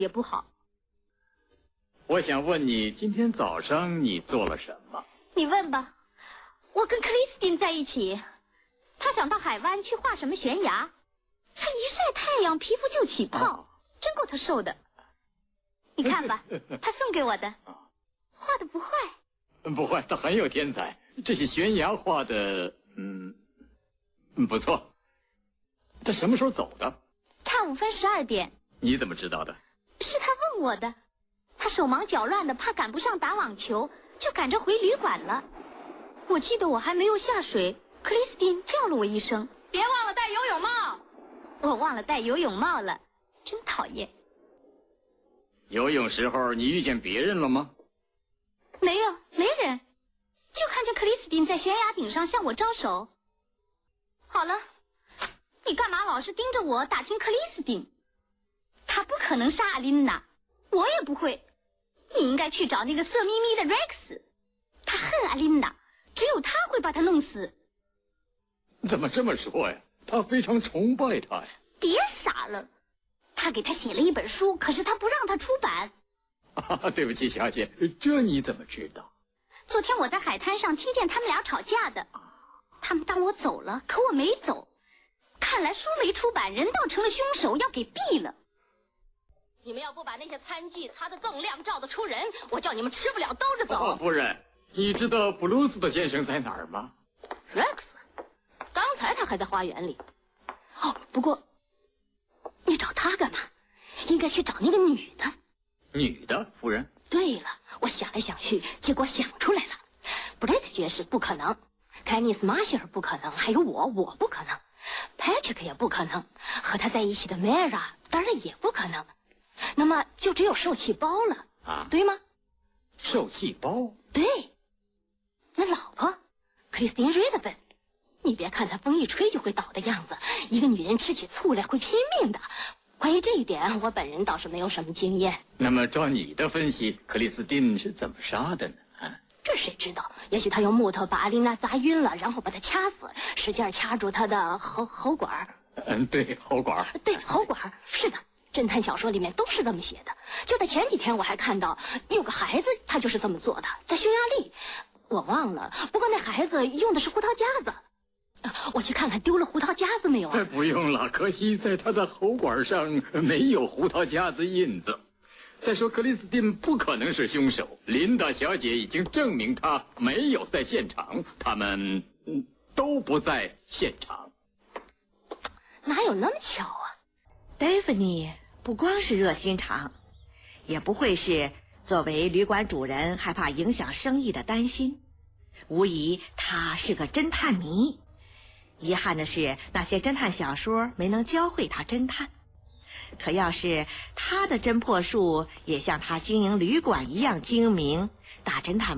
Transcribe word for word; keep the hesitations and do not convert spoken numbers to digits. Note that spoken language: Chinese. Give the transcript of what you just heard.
也不好。 我想问你，今天早上你做了什么？ 你问吧。我跟克里斯汀在一起，他想到海湾去画什么悬崖，他一晒太阳皮肤就起泡，哦、真够他受的。你看吧，他送给我的，画的不坏。 不坏，他很有天才。这些悬崖画的，嗯，不错。他什么时候走的？ 差五分十二点。 你怎么知道的？ 是他问我的。他手忙脚乱的，怕赶不上打网球，就赶着回旅馆了。我记得我还没有下水，克里斯汀叫了我一声：“ 别忘了戴游泳帽。” 我忘了戴游泳帽了，真讨厌。 游泳时候你遇见别人了吗？ 没有，没人，就看见克里斯汀在悬崖顶上向我招手。好了，你干嘛老是盯着我打听克里斯汀？他不可能杀阿琳娜，我也不会。你应该去找那个色眯眯的 Rex， 他恨阿琳娜，只有他会把他弄死。 怎么这么说呀？他非常崇拜他呀。 别傻了，他给他写了一本书，可是他不让他出版。 啊，对不起，小姐，这你怎么知道？ 昨天我在海滩上听见他们俩吵架的，他们当我走了，可我没走。看来书没出版，人倒成了凶手，要给毙了。 你们要不把那些餐具擦得锃亮，照得出人，我叫你们吃不了兜着走。 哦，夫人，你知道布鲁斯特先生在哪儿吗 ？Rex， 刚才他还在花园里。 哦，不过你找他干嘛？应该去找那个女的。 女的，夫人？ 对了，我想来想去，结果想出来了。布莱特爵士不可能，凯尼斯马歇尔不可能，还有我，我不可能。Patrick 也不可能，和他在一起的 Mara 当然也不可能。那么就只有受气包了啊， 对吗？ 受气包？ 对。那老婆克里斯汀瑞德本，你别看她风一吹就会倒的样子，一个女人吃起醋来会拼命的。关于这一点，我本人倒是没有什么经验。 那么照你的分析，克里斯汀是怎么杀的呢？啊， 这谁知道？也许他用木头把阿琳娜砸晕了，然后把她掐死，使劲掐住她的喉喉管。 嗯，对，喉管。 对，喉管，是的。侦探小说里面都是这么写的。就在前几天我还看到有个孩子他就是这么做的，在匈牙利我忘了，不过那孩子用的是胡桃夹子。我去看看丢了胡桃夹子没有啊？ 不用了，可惜在他的喉管上没有胡桃夹子印子。再说克里斯汀不可能是凶手，琳达小姐已经证明他没有在现场，他们都不在现场。 哪有那么巧啊？ 戴芙妮不光是热心肠，也不会是作为旅馆主人害怕影响生意的担心。无疑他是个侦探迷，遗憾的是那些侦探小说没能教会他侦探。可要是他的侦破术也像他经营旅馆一样精明，大侦探